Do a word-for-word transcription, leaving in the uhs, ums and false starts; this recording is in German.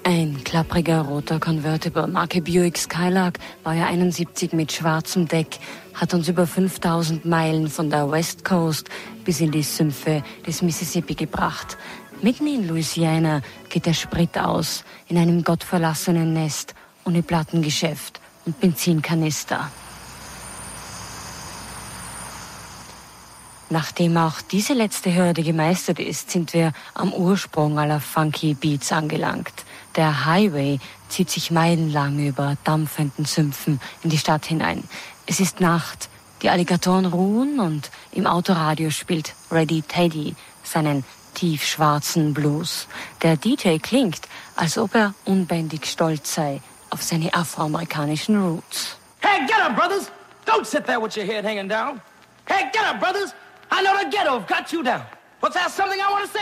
Ein klappriger roter Convertible Marke Buick Skylark, Baujahr einundsiebzig mit schwarzem Deck, hat uns über fünftausend Meilen von der West Coast bis in die Sümpfe des Mississippi gebracht. Mitten in Louisiana geht der Sprit aus, in einem gottverlassenen Nest, ohne Plattengeschäft und Benzinkanister. Nachdem auch diese letzte Hürde gemeistert ist, sind wir am Ursprung aller Funky Beats angelangt. Der Highway zieht sich meilenlang über dampfenden Sümpfen in die Stadt hinein. Es ist Nacht, die Alligatoren ruhen und im Autoradio spielt Ready Teddy seinen tiefschwarzen Blues. Der D J klingt, als ob er unbändig stolz sei auf seine afroamerikanischen Roots. Hey, get up, brothers! Don't sit there with your head hanging down. Hey, get up, brothers! I know the ghetto've got you down. But there's something I want to say.